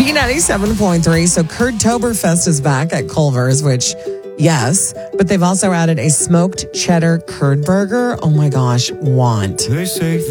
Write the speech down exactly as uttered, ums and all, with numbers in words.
B ninety-seven point three. So Curdtoberfest is back at Culver's, which, yes, but they've also added a smoked cheddar curd burger. Oh my gosh, want. They say